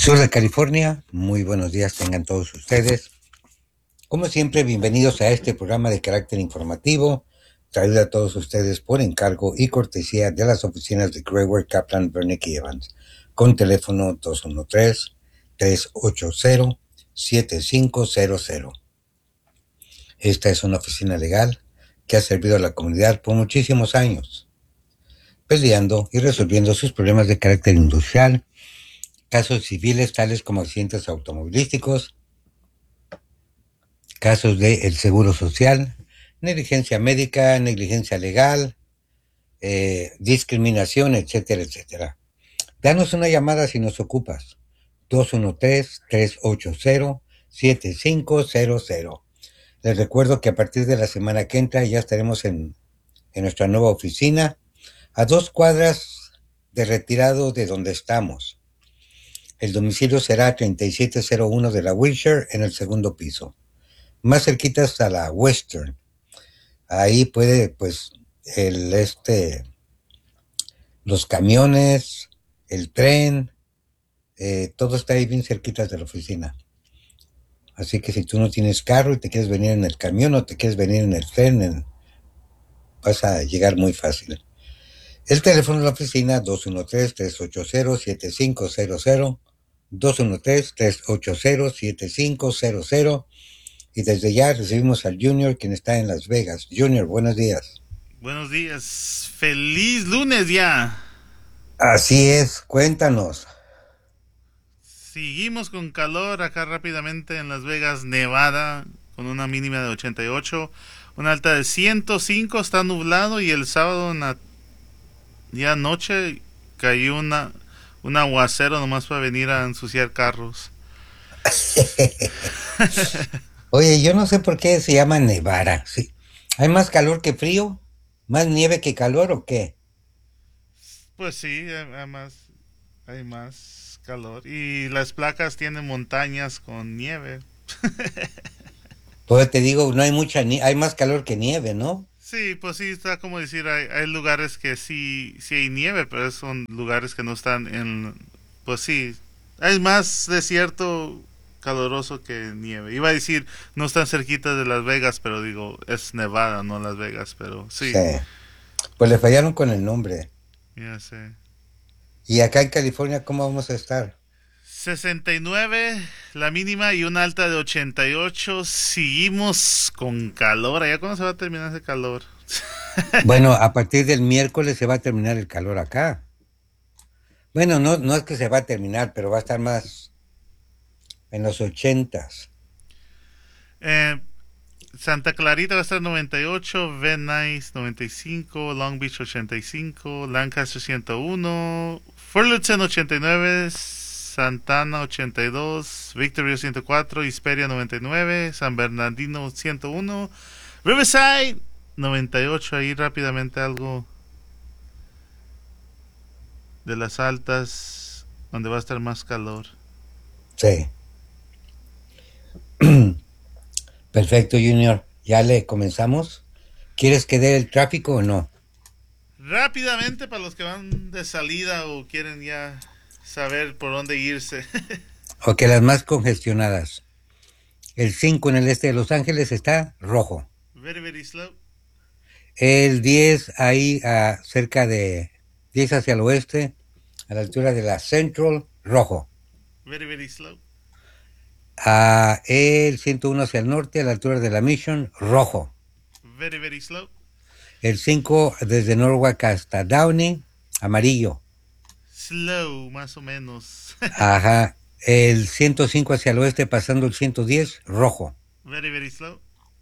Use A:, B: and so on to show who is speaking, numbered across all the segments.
A: Sur de California, muy buenos días tengan todos ustedes. Como siempre, bienvenidos a este programa de carácter informativo, traído a todos ustedes por encargo y cortesía de las oficinas de Greyward, Kaplan, Wernick y Evans, con teléfono 213-380-7500. Esta es una oficina legal que ha servido a la comunidad por muchísimos años, peleando y resolviendo sus problemas de carácter industrial, casos civiles tales como accidentes automovilísticos, casos del Seguro Social, negligencia médica, negligencia legal, discriminación, etcétera, etcétera. Danos una llamada si nos ocupas. 213-380-7500. Les recuerdo que a partir de la semana que entra ya estaremos en nuestra nueva oficina, a 2 cuadras de retirado de donde estamos. El domicilio será 3701 de la Wilshire en el segundo piso, más cerquitas a la Western. Ahí puede, pues, los camiones, el tren, todo está ahí bien cerquitas de la oficina. Así que si tú no tienes carro y te quieres venir en el camión o te quieres venir en el tren, vas a llegar muy fácil. El teléfono de la oficina 213-380-7500, 213-380-7500. Y desde ya recibimos al Junior, quien está en Las Vegas. Junior, buenos días.
B: Buenos días, feliz lunes ya.
A: Así es, cuéntanos.
B: Seguimos con calor acá rápidamente en Las Vegas, Nevada, con una mínima de 88, una alta de 105, está nublado y el sábado en la ya noche cayó un aguacero nomás para venir a ensuciar carros.
A: Oye, yo no sé por qué se llama Nevada. ¿Sí? ¿Hay más calor que frío? ¿Más nieve que calor o qué?
B: Pues sí, hay más calor y las placas tienen montañas con nieve.
A: Pues te digo, no hay hay más calor que nieve, ¿no?
B: Sí, pues sí, está como decir, hay lugares que sí hay nieve, pero son lugares que no están en, pues sí, hay más desierto caluroso que nieve. Iba a decir, no están cerquita de Las Vegas, pero digo, es Nevada, no Las Vegas, pero
A: Sí.
B: sí,
A: Pues le fallaron con el nombre.
B: ya sé.
A: ¿Y acá en California cómo vamos a estar?
B: 69 la mínima y una alta de 88. Seguimos con calor. ¿Allá cuándo se va a terminar ese calor?
A: Bueno, a partir del miércoles se va a terminar el calor acá. Bueno, no, no es que se va a terminar, pero va a estar más en los 80s.
B: Eh, Santa Clarita va a estar 98, Van Nuys 95, Long Beach 85, Lancaster 101, Fullerton 89, Santana 82, Victorville 104, Hesperia 99, San Bernardino 101, Riverside 98. Ahí rápidamente algo de las altas donde va a estar más calor.
A: Sí. Perfecto, Junior. ¿Ya le comenzamos? ¿Quieres que dé el tráfico o no?
B: Rápidamente para los que van de salida o quieren ya saber por dónde irse.
A: O que las más congestionadas. El 5 en el este de Los Ángeles está rojo.
B: Very, very slow.
A: El 10 ahí cerca de 10 hacia el oeste, a la altura de la Central, rojo.
B: Very, very slow.
A: El 101 hacia el norte, a la altura de la Mission, rojo.
B: Very, very slow.
A: El 5 desde Norwalk hasta Downey, amarillo.
B: Slow, más o menos.
A: Ajá. El 105 hacia el oeste, pasando el 110, rojo.
B: Very, very slow.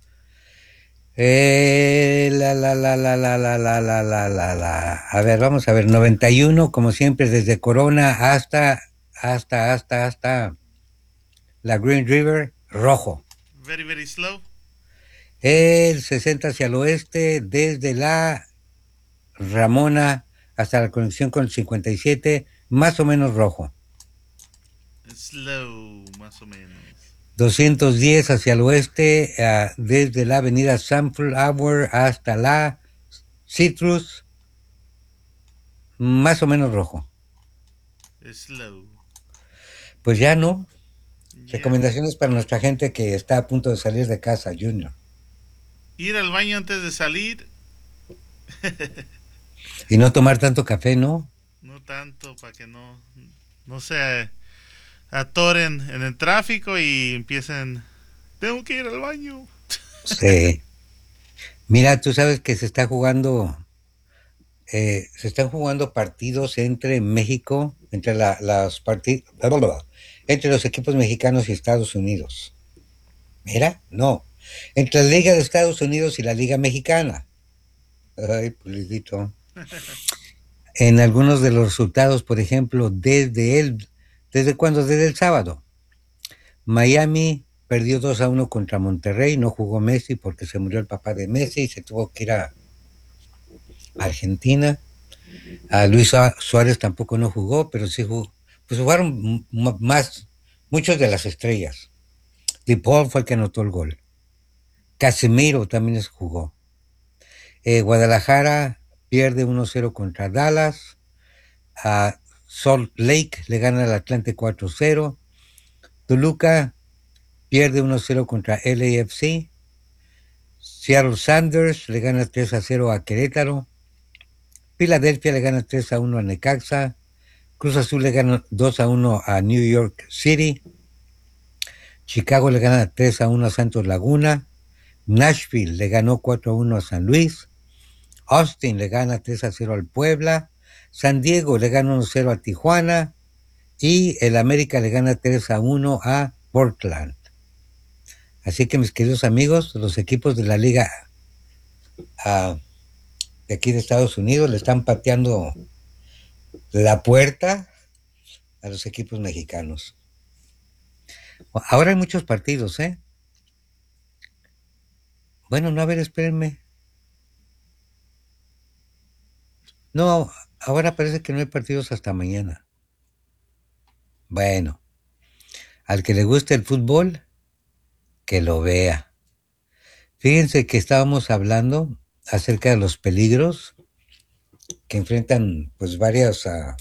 A: A ver, vamos a ver. 91, como siempre, desde Corona hasta la Green River, rojo.
B: Very, very slow.
A: El 60 hacia el oeste, desde la Ramona hasta la conexión con el 57, más o menos rojo.
B: Slow, más o menos.
A: 210 hacia el oeste, desde la avenida Sunflower hasta la Citrus, más o menos rojo.
B: Slow.
A: Pues ya no.
B: Ya.
A: Recomendaciones para nuestra gente que está a punto de salir de casa, Junior.
B: Ir al baño antes de salir,
A: Y no tomar tanto café, ¿no?
B: no tanto para que no se atoren en el tráfico y empiecen, tengo que ir al baño.
A: Sí. Mira, tú sabes que se están jugando partidos entre México, entre los equipos mexicanos y Estados Unidos. Mira, no, entre la Liga de Estados Unidos y la Liga Mexicana. Ay, Pulisito. En algunos de los resultados, por ejemplo, ¿desde cuándo? Desde el sábado. Miami perdió 2-1 contra Monterrey, no jugó Messi porque se murió el papá de Messi y se tuvo que ir a Argentina. A Luis Suárez tampoco no jugó, pero sí jugó. Pues jugaron muchos de las estrellas. De Paul fue el que anotó el gol. Casemiro también jugó. Guadalajara pierde 1-0 contra Dallas. A Salt Lake le gana al Atlante 4-0. Toluca pierde 1-0 contra LAFC. Seattle Sanders le gana 3-0 a Querétaro. Filadelfia le gana 3-1 a Necaxa. Cruz Azul le gana 2-1 a New York City. Chicago le gana 3-1 a Santos Laguna. Nashville le ganó 4-1 a San Luis. Austin le gana 3-0 al Puebla. San Diego le gana 1-0 a Tijuana. Y el América le gana 3-1 a Portland. Así que mis queridos amigos, los equipos de la liga uh, de aquí de Estados Unidos le están pateando la puerta a los equipos mexicanos. Ahora hay muchos partidos, ¿eh? Bueno, no, a ver, espérenme. No, ahora parece que no hay partidos hasta mañana. Bueno, al que le guste el fútbol, que lo vea. Fíjense que estábamos hablando acerca de los peligros que enfrentan pues varias